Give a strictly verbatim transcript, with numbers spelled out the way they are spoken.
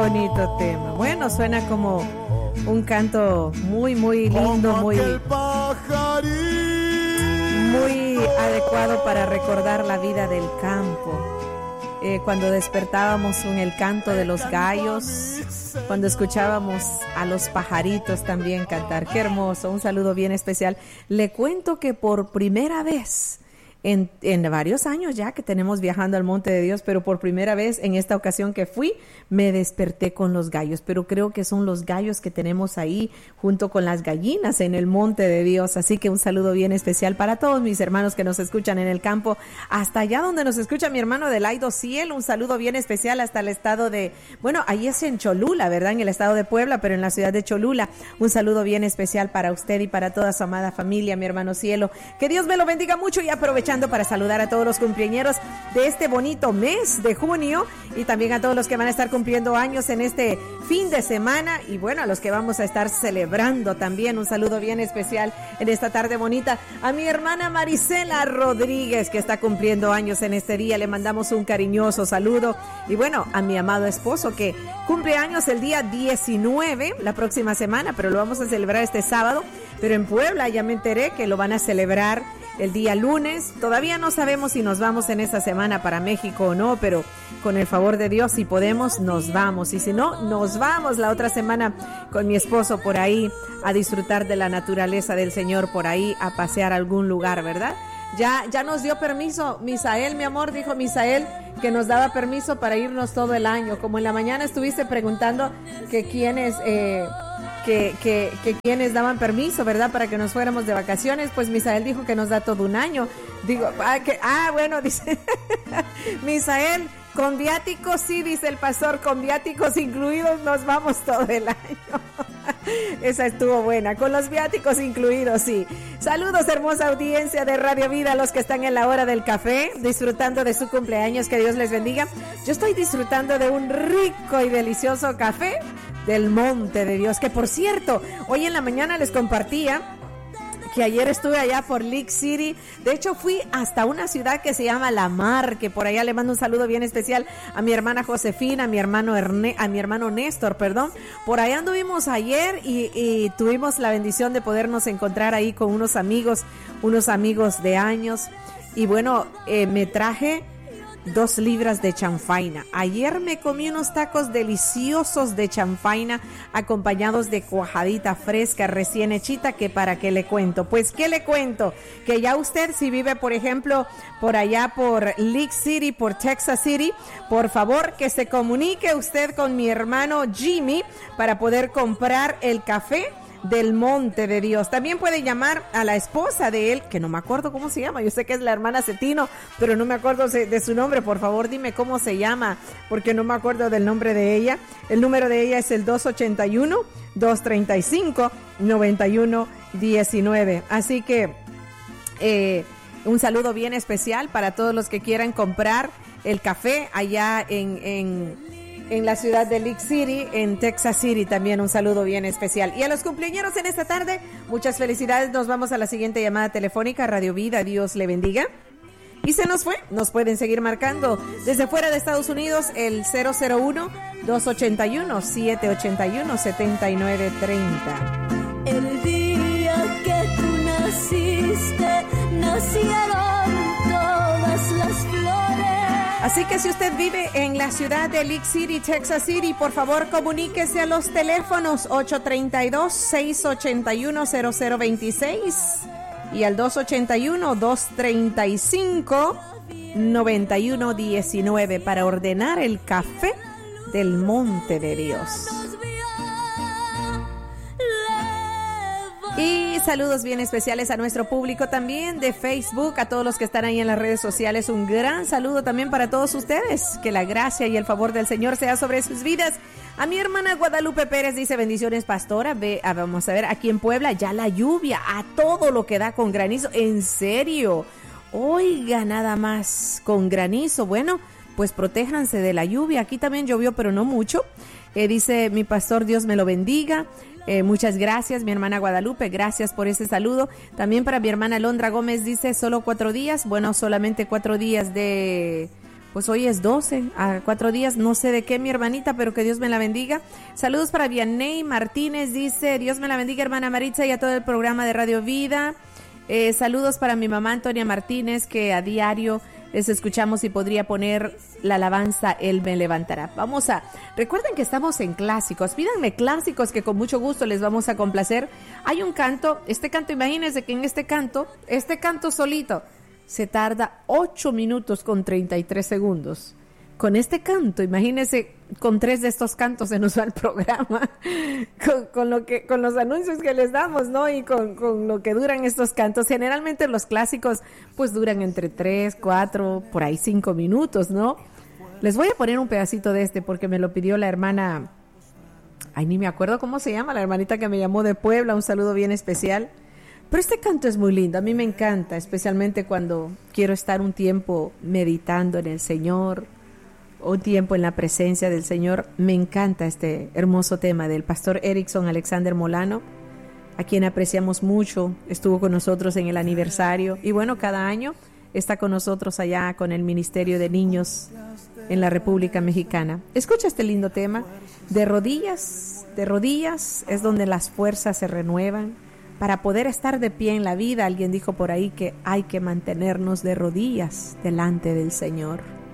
bonito tema. Bueno, suena como un canto muy, muy lindo, muy, muy adecuado para recordar la vida del campo. Eh, cuando despertábamos con el canto de los gallos, cuando escuchábamos a los pajaritos también cantar. Qué hermoso, un saludo bien especial. Le cuento que por primera vez En, en varios años ya que tenemos viajando al Monte de Dios, pero por primera vez en esta ocasión que fui, me desperté con los gallos, pero creo que son los gallos que tenemos ahí junto con las gallinas en el Monte de Dios. Así que un saludo bien especial para todos mis hermanos que nos escuchan en el campo, hasta allá donde nos escucha mi hermano Delaido Ciel, un saludo bien especial hasta el estado de, bueno, ahí es en Cholula, ¿verdad? En el estado de Puebla, pero en la ciudad de Cholula. Un saludo bien especial para usted y para toda su amada familia, mi hermano Cielo. Que Dios me lo bendiga mucho, y aprovechando para saludar a todos los cumpleañeros de este bonito mes de junio, y también a todos los que van a estar cumpliendo años en este fin de semana, y bueno, a los que vamos a estar celebrando también. Un saludo bien especial en esta tarde bonita a mi hermana Marisela Rodríguez, que está cumpliendo años en este día. Le mandamos un cariñoso saludo. Y bueno, a mi amado esposo, que cumple años el día diecinueve, la próxima semana, pero lo vamos a celebrar este sábado. Pero en Puebla ya me enteré que lo van a celebrar el día lunes. Todavía no sabemos si nos vamos en esta semana para México o no, pero con el favor de Dios, si podemos, nos vamos. Y si no, nos vamos la otra semana con mi esposo por ahí a disfrutar de la naturaleza del Señor, por ahí a pasear a algún lugar, ¿verdad? Ya, ya nos dio permiso Misael, mi amor, dijo Misael que nos daba permiso para irnos todo el año. Como en la mañana estuviste preguntando que quiénes... Eh, Que, que, que quienes daban permiso, ¿verdad? Para que nos fuéramos de vacaciones, pues Misael dijo que nos da todo un año. Digo, ah, que, ah bueno, dice Misael, con viáticos, sí, dice el pastor, con viáticos incluidos nos vamos todo el año. Esa estuvo buena, con los viáticos incluidos, sí. Saludos, hermosa audiencia de Radio Vida, a los que están en la hora del café, disfrutando de su cumpleaños, que Dios les bendiga. Yo estoy disfrutando de un rico y delicioso café del Monte de Dios, que por cierto, hoy en la mañana les compartía que ayer estuve allá por League City. De hecho, fui hasta una ciudad que se llama La Mar, que por allá le mando un saludo bien especial a mi hermana Josefina, a mi hermano Erne, a mi hermano Néstor, perdón. Por allá anduvimos ayer y, y tuvimos la bendición de podernos encontrar ahí con unos amigos, unos amigos de años. Y bueno, eh, me traje dos libras de chanfaina. Ayer me comí unos tacos deliciosos de chanfaina acompañados de cuajadita fresca recién hechita, que para qué le cuento. Pues qué le cuento, que ya usted, si vive por ejemplo por allá por League City, por Texas City, por favor que se comunique usted con mi hermano Jimmy para poder comprar el café del Monte de Dios. También puede llamar a la esposa de él, que no me acuerdo cómo se llama. Yo sé que es la hermana Cetino, pero no me acuerdo de su nombre. Por favor, dime cómo se llama, porque no me acuerdo del nombre de ella. El número de ella es el dos ochenta y uno, dos treinta y cinco, noventa y uno diecinueve. Así que eh, un saludo bien especial para todos los que quieran comprar el café allá en... en en la ciudad de League City, en Texas City. También un saludo bien especial. Y a los cumpleañeros en esta tarde, muchas felicidades. Nos vamos a la siguiente llamada telefónica. Radio Vida, Dios le bendiga. Y se nos fue. Nos pueden seguir marcando desde fuera de Estados Unidos el cero cero uno, dos ochenta y uno, siete ochenta y uno, setenta y nueve treinta. El día que tú naciste, nacieron todas las flores. Así que si usted vive en la ciudad de League City, Texas City, por favor comuníquese a los teléfonos ocho tres dos, seis ocho uno, cero cero dos seis y al dos ochenta y uno, dos treinta y cinco, noventa y uno diecinueve para ordenar el café del Monte de Dios. Y saludos bien especiales a nuestro público también de Facebook, a todos los que están ahí en las redes sociales. Un gran saludo también para todos ustedes. Que la gracia y el favor del Señor sea sobre sus vidas. A mi hermana Guadalupe Pérez dice: bendiciones, pastora. Ve, a, vamos a ver, aquí en Puebla ya la lluvia, a todo lo que da con granizo. ¿En serio? Oiga, nada más con granizo. Bueno, pues protéjanse de la lluvia. Aquí también llovió, pero no mucho. Eh, dice mi pastor, Dios me lo bendiga. Eh, muchas gracias, mi hermana Guadalupe, gracias por ese saludo. También para mi hermana Londra Gómez dice: solo cuatro días, bueno, solamente cuatro días de, pues hoy es doce, a cuatro días, no sé de qué, mi hermanita, pero que Dios me la bendiga. Saludos para Vianney Martínez, dice, Dios me la bendiga, hermana Maritza, y a todo el programa de Radio Vida. Eh, saludos para mi mamá Antonia Martínez, que a diario les escuchamos y podría poner la alabanza Él me levantará. Vamos a, recuerden que estamos en clásicos, pídanme clásicos que con mucho gusto les vamos a complacer. Hay un canto, este canto, imagínense que en este canto, este canto solito, se tarda ocho minutos con treinta y tres segundos. Con este canto, imagínense, con tres de estos cantos se nos va el programa, con, con lo que, con los anuncios que les damos, ¿no? Y con, con lo que duran estos cantos. Generalmente los clásicos, pues duran entre tres, cuatro, por ahí cinco minutos, ¿no? Les voy a poner un pedacito de este porque me lo pidió la hermana, ay, ni me acuerdo cómo se llama, la hermanita que me llamó de Puebla, un saludo bien especial. Pero este canto es muy lindo, a mí me encanta, especialmente cuando quiero estar un tiempo meditando en el Señor, un tiempo en la presencia del Señor. Me encanta este hermoso tema del pastor Erickson Alexander Molano, a quien apreciamos mucho, estuvo con nosotros en el aniversario y bueno, cada año está con nosotros allá con el Ministerio de Niños en la República Mexicana. Escucha este lindo tema, de rodillas, de rodillas es donde las fuerzas se renuevan. Para poder estar de pie en la vida, alguien dijo por ahí que hay que mantenernos de rodillas delante del Señor.